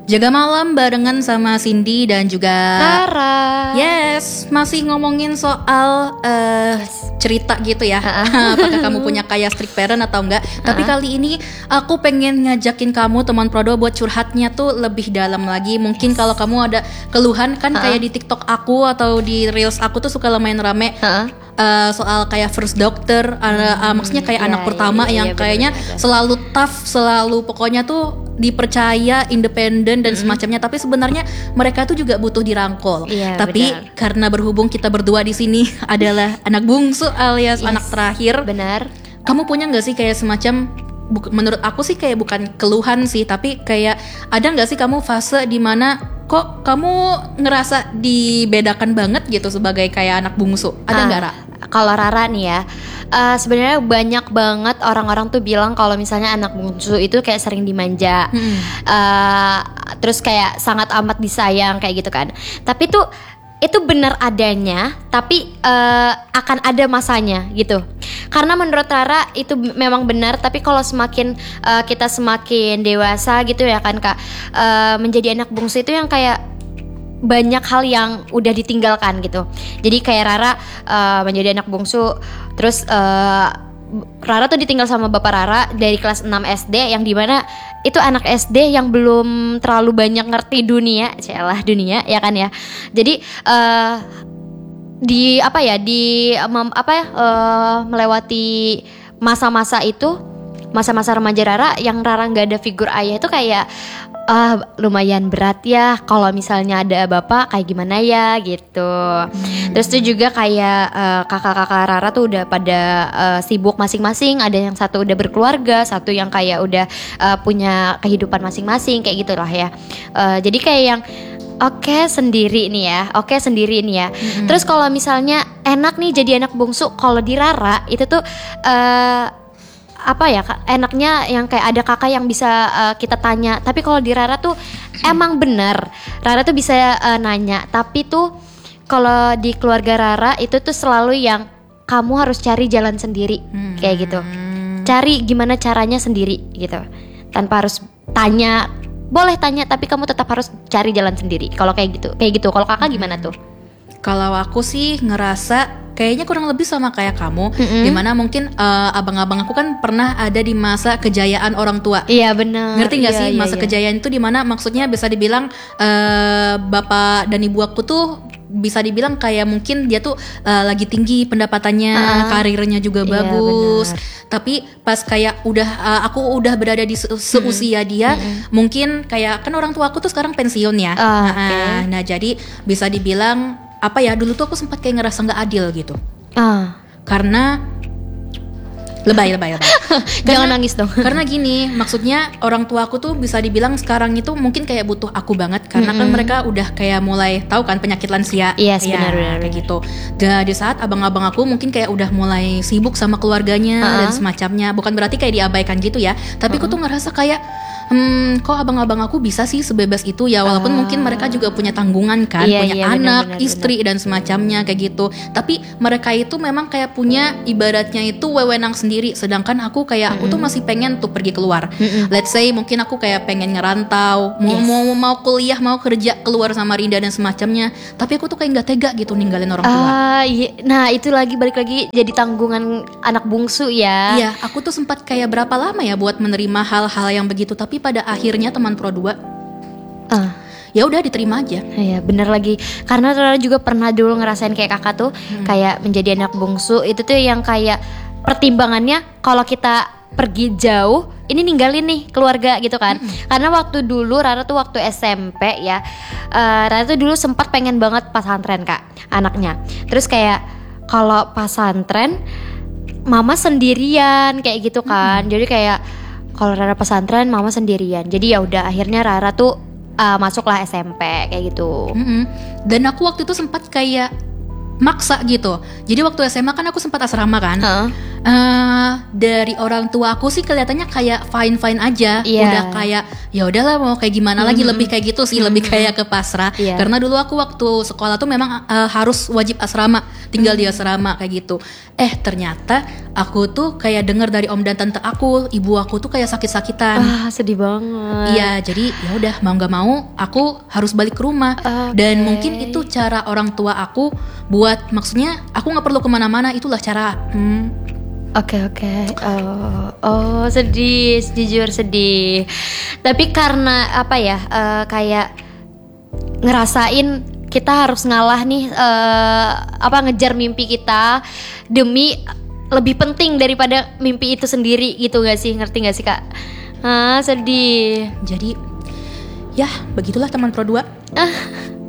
Jaga malam barengan sama Cindy dan juga Rara. Yes, masih ngomongin soal cerita gitu ya. Apakah kamu punya kayak strict parent atau enggak? Tapi kali ini aku pengen ngajakin kamu teman Prodo buat curhatnya tuh lebih dalam lagi. Mungkin kalau kamu ada keluhan kan kayak di TikTok aku atau di Reels aku tuh suka lumayan rame. Soal kayak first doctor, maksudnya kayak anak pertama yang kayaknya selalu tough, selalu pokoknya tuh dipercaya, independen dan semacamnya. Tapi sebenarnya mereka tuh juga butuh dirangkul. Tapi karena berhubung kita berdua di sini adalah anak bungsu alias anak terakhir. Benar. Kamu punya nggak sih kayak semacam, menurut aku sih kayak bukan keluhan sih, tapi kayak ada nggak sih kamu fase dimana kok kamu ngerasa dibedakan banget gitu sebagai kayak anak bungsu? Ada nggak, Ra? Kalau Rara nih ya, sebenarnya banyak banget orang-orang tuh bilang kalau misalnya anak bungsu itu kayak sering dimanja, terus kayak sangat amat disayang kayak gitu kan. Tapi tuh itu benar adanya, tapi akan ada masanya gitu. Karena menurut Rara itu memang benar, tapi kalau semakin kita semakin dewasa gitu ya kan Kak, menjadi anak bungsu itu yang kayak banyak hal yang udah ditinggalkan gitu. Jadi kayak Rara menjadi anak bungsu, terus Rara tuh ditinggal sama bapak Rara dari kelas 6 SD, yang dimana itu anak SD yang belum terlalu banyak ngerti dunia, dunia ya kan ya. Jadi melewati masa-masa itu, masa-masa remaja Rara yang Rara nggak ada figur ayah itu kayak lumayan berat ya. Kalau misalnya ada bapak kayak gimana ya gitu. Terus tuh juga kayak kakak-kakak Rara tuh udah pada sibuk masing-masing. Ada yang satu udah berkeluarga, satu yang kayak udah punya kehidupan masing-masing kayak gitulah ya. Jadi kayak yang Oke sendiri nih ya. Terus kalau misalnya enak nih jadi anak bungsu, kalau di Rara itu tuh enaknya yang kayak ada kakak yang bisa kita tanya. Tapi kalau di Rara tuh emang bener, Rara tuh bisa nanya. Tapi tuh kalau di keluarga Rara itu tuh selalu yang kamu harus cari jalan sendiri kayak gitu. Cari gimana caranya sendiri gitu, tanpa harus tanya. Boleh tanya tapi kamu tetap harus cari jalan sendiri. Kalau kayak gitu. Kalau kakak gimana tuh? Kalau aku sih ngerasa kayaknya kurang lebih sama kayak kamu, dimana mungkin abang-abang aku kan pernah ada di masa kejayaan orang tua. Iya benar. Ngerti nggak sih masa kejayaan itu dimana maksudnya bisa dibilang bapak dan ibu aku tuh bisa dibilang kayak mungkin dia tuh lagi tinggi pendapatannya, karirnya juga bagus. Bener. Tapi pas kayak aku udah berada di seusia dia, mungkin kayak kan orang tua aku tuh sekarang pensiun ya. Nah jadi bisa dibilang dulu tuh aku sempat kayak ngerasa nggak adil gitu. Karena lebay. Jangan nangis dong. Karena gini, maksudnya orang tua aku tuh bisa dibilang sekarang itu mungkin kayak butuh aku banget, karena kan mereka udah kayak mulai tahu kan penyakit lansia. Yes, benar. Kayak gitu. Dan di saat abang-abang aku mungkin kayak udah mulai sibuk sama keluarganya dan semacamnya. Bukan berarti kayak diabaikan gitu ya, tapi aku tuh ngerasa kayak kok abang-abang aku bisa sih sebebas itu ya, walaupun mungkin mereka juga punya tanggungan kan, punya anak, istri dan semacamnya kayak gitu. Tapi mereka itu memang kayak punya ibaratnya itu wewenang sendiri, sedangkan aku tuh masih pengen tuh pergi keluar. Let's say mungkin aku kayak pengen ngerantau, mau kuliah, mau kerja keluar sama Rinda dan semacamnya. Tapi aku tuh kayak nggak tega gitu ninggalin orang tua. Nah itu balik lagi jadi tanggungan anak bungsu ya. Iya, aku tuh sempat kayak berapa lama ya buat menerima hal-hal yang begitu, tapi pada akhirnya teman Pro 2 ya udah diterima aja. Iya bener lagi. Karena Rara juga pernah dulu ngerasain kayak kakak tuh, kayak menjadi anak bungsu itu tuh yang kayak pertimbangannya kalau kita pergi jauh, ini ninggalin nih keluarga gitu kan. Karena waktu dulu Rara tuh waktu SMP ya, Rara tuh dulu sempat pengen banget pesantren Kak anaknya. Terus kayak kalau pesantren mama sendirian kayak gitu kan. Jadi kayak kalau Rara pesantren mama sendirian. Jadi ya udah akhirnya Rara tuh masuklah SMP kayak gitu. Dan aku waktu itu sempat kayak maksa gitu. Jadi waktu SMA kan aku sempat asrama kan. Dari orang tua aku sih kelihatannya kayak fine aja, Iya. udah kayak ya udahlah mau kayak gimana lagi, lebih kayak gitu sih, lebih kayak ke pasrah. Iya. Karena dulu aku waktu sekolah tuh memang harus wajib asrama, tinggal di asrama kayak gitu. Ternyata aku tuh kayak dengar dari om dan tante aku, ibu aku tuh kayak sakit-sakitan. Sedih banget. Iya, jadi ya udah mau nggak mau aku harus balik ke rumah. Dan mungkin itu cara orang tua aku buat, maksudnya aku nggak perlu kemana-mana, itulah cara. Oke. Oh, sedih, jujur sedih. Tapi karena apa ya, kayak ngerasain kita harus ngalah nih, ngejar mimpi kita demi lebih penting daripada mimpi itu sendiri gitu gak sih? Ngerti gak sih Kak? Sedih. Jadi ya begitulah teman Pro 2.